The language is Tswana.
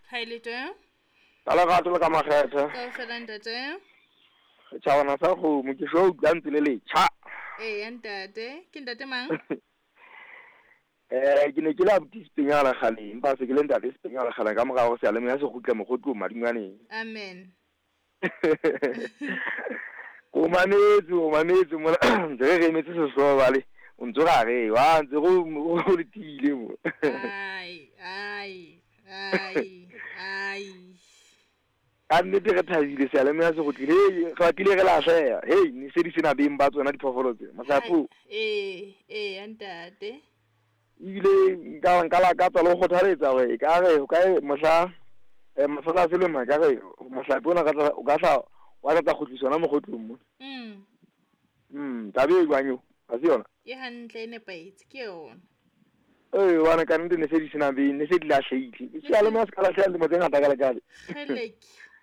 Hi Lito. Tala gato le ka makgetha. Ka fela ntate. Tšhabana sa kgomo ke sho utlwa ntse le letšha. Ya ntate, ke ntate mang? Ke ne ke la buti sepenyana gale empa se ke le ntate sepenyana gale ka morago se a le mo ya se gutle mogotlong madingwaneng. Amen. O manetse mo ntse re emetse seso bale o ntse ga re wa ntse go le tile mo. Ai. Ka nnete re thabile se a le mo ya se gutlile ga tlile re la share hey ni se di sena beng ba tsona diphoofolo tse masapo. Ya ntate. Ile nka la ka tsalo go thaletsa we ka re o ka mosha masala se le ma ka re mohlapi ona o ka tla wa tla go tlisona mo gotlong mo. Tabe gwanyo a se yona E hantle ne paitse ke yona. Wana ka nne ne se di sena beng ne se di la sheile se a le mo ska la shela le mo tsena ta ka le kale. Heleki.